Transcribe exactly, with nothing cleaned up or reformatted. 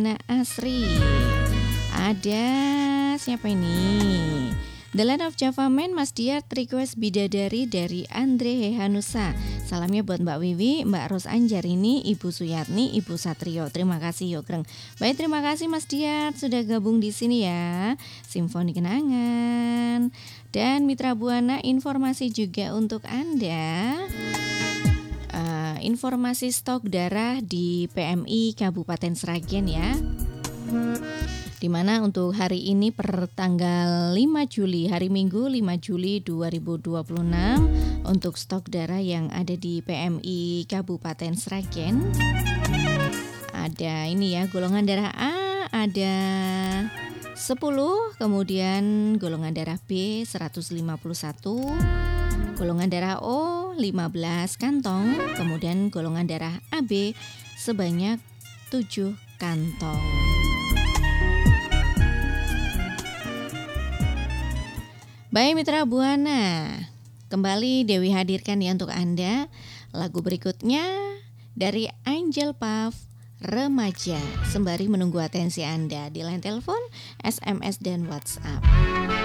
Nah, Asri. Ada siapa ini? The Land of Java Man, Mas Diat request Bidadari dari Andre Hehanusa. Salamnya buat Mbak Wiwi, Mbak Ros Anjarini, Ibu Suyatni, Ibu Satrio. Terima kasih Yogreng. Baik, terima kasih Mas Diat sudah gabung di sini ya. Simfoni Kenangan. Dan Mitra Buana, informasi juga untuk Anda. Uh, informasi stok darah di P M I Kabupaten Sragen ya. Di mana untuk hari ini per tanggal lima Juli, hari Minggu lima Juli dua ribu dua puluh enam, untuk stok darah yang ada di P M I Kabupaten Sragen ada ini ya, golongan darah A ada sepuluh, kemudian golongan darah B seratus lima puluh satu, golongan darah O lima belas kantong, kemudian golongan darah A B sebanyak tujuh kantong. Baik Mitra Buana, kembali Dewi hadirkan ya untuk Anda lagu berikutnya dari Angel Puff, Remaja, sembari menunggu atensi Anda di line telepon, S M S dan WhatsApp.